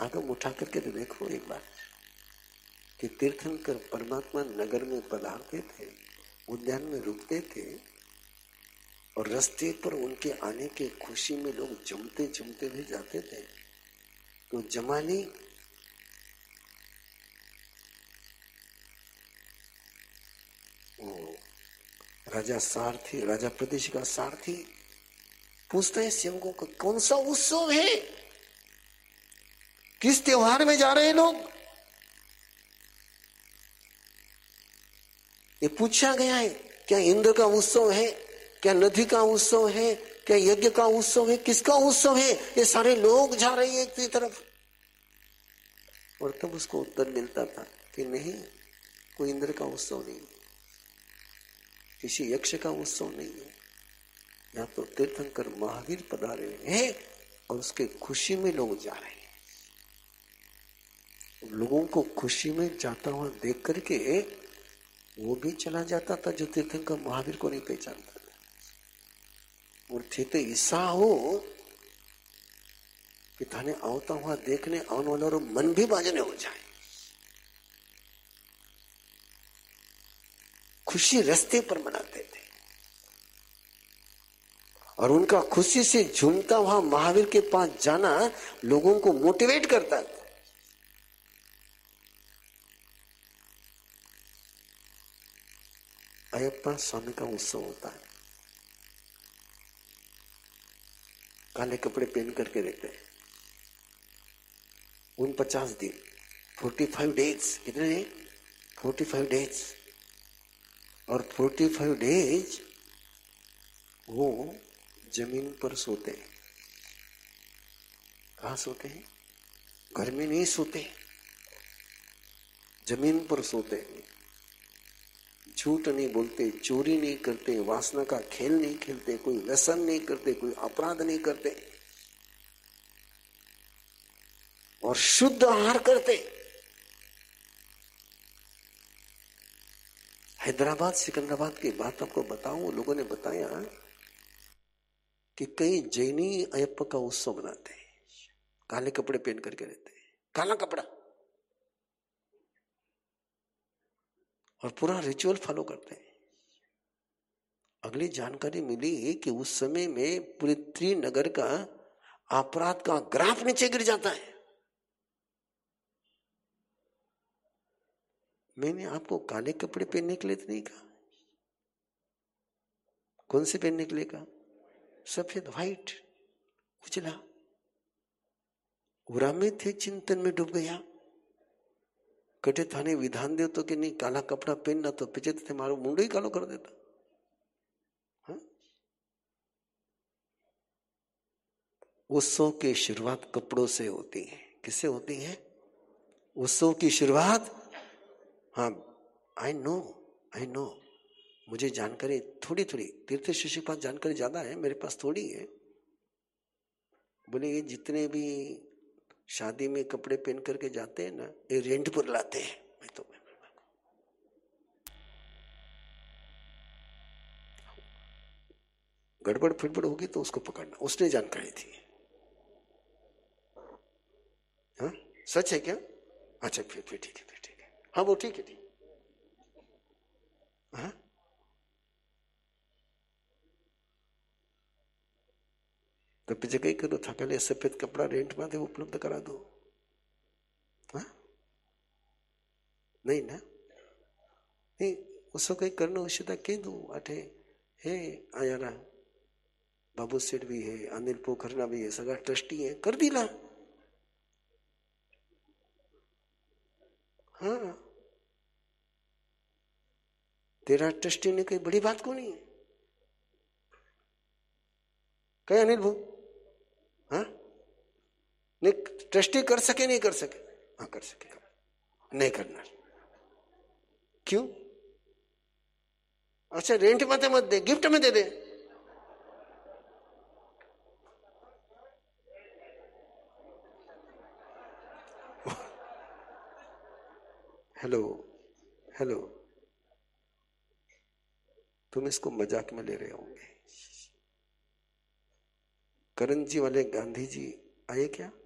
आगम उठा करके तो देखो एक बार कि तीर्थंकर परमात्मा नगर में पधारते थे, उद्यान में रुकते थे और रास्ते पर उनके आने के खुशी में लोग जमते जमते भी जाते थे। तो जमानी राजा सारथी, राजा प्रदेश का सारथी पूछते हैं सेवकों को, कौन सा उत्सव है, किस त्योहार में जा रहे हैं लोग? ये पूछा गया है, क्या इंद्र का उत्सव है, क्या नदी का उत्सव है, क्या यज्ञ का उत्सव है, किसका उत्सव है? ये सारे लोग जा रहे हैं एक की तरफ। और तब उसको उत्तर मिलता था कि नहीं, कोई इंद्र का उत्सव नहीं, किसी यक्ष का उत्सव नहीं है, यहाँ तो तीर्थंकर महावीर पधारे हैं और उसके खुशी में लोग जा रहे हैं। लोगों को खुशी में जाता हुआ देख करके वो भी चला जाता था जो तीर्थंकर महावीर को नहीं पहचानता था। और थे तो ऐसा हो कि थाने आवता हुआ देखने आने वालों मन भी बाजने हो जाए। खुशी रास्ते पर मनाते थे और उनका खुशी से झूमता हुआ महावीर के पास जाना लोगों को मोटिवेट करता था। अयप्पा स्वामी का उत्सव होता है, काले कपड़े पहन करके रहते हैं 49 दिन, 45 डेज, कितने हैं? 45 डेज। और 45 डेज वो जमीन पर सोते हैं। कहां सोते हैं? घर में नहीं सोते, जमीन पर सोते हैं। झूठ नहीं बोलते, चोरी नहीं करते, वासना का खेल नहीं खेलते, कोई व्यसन नहीं करते, कोई अपराध नहीं करते और शुद्ध आहार करते। हैदराबाद सिकंदराबाद की बात आपको बताऊं, लोगों ने बताया कि कई जैनी अयप्पा का उत्सव मनाते हैं, काले कपड़े पहन करके रहते हैं, काला कपड़ा, और पूरा रिचुअल फॉलो करते हैं। अगली जानकारी मिली कि उस समय में पूरे त्रिनगर का अपराध का ग्राफ नीचे गिर जाता है। मैंने आपको काले कपड़े पहनने के लिए तो नहीं कहा, कौन से पहनने के लिए कहा? सफेद, व्हाइट, उजला। उरा में थे, चिंतन में डूब गया। कटे थाने विधान दे तो कि नहीं काला कपड़ा पहनना, तो पीछे थे मारो मुंडो ही कालो कर देता। हाँ? उत्सव की शुरुआत कपड़ों से होती है। किससे होती है? उत्सव की शुरुआत, हाँ, आई नो, मुझे जानकारी थोड़ी थोड़ी, तीर्थ शिष्य के पास जानकारी ज्यादा है, मेरे पास थोड़ी है। बोले ये जितने भी शादी में कपड़े पहन करके जाते हैं ना, ये रेंट पर लाते हैं। मैं तो गड़बड़ फिड़बड़ होगी तो उसको पकड़ना, उसने जानकारी थी। हाँ, सच है क्या? अच्छा, फिर ठीक है, फिर ठीक है। हाँ, वो ठीक है, ठीक। हाँ, तो पीछे कहीं करो था, पहले सफेद कपड़ा रेंट में उपलब्ध करा दो। हाँ, नहीं ना, नहीं, उसको कहीं करना उचित कह दू। अठे है आयारा बाबू सेठ भी है, अनिल पोखरना भी है, सगा ट्रस्टी है, कर दी ला। हाँ, तेरा ट्रस्टी ने कोई बड़ी बात को नहीं है। कहे अनिल भू, हाँ, नहीं ट्रस्टी कर सके नहीं कर सके? हाँ, कर सके, नहीं करना। क्यों? अच्छा, रेंट मत दे, गिफ्ट में दे दे। हेलो हेलो, तुम इसको मजाक में ले रहे होंगे। करण जी वाले गांधी जी आए क्या?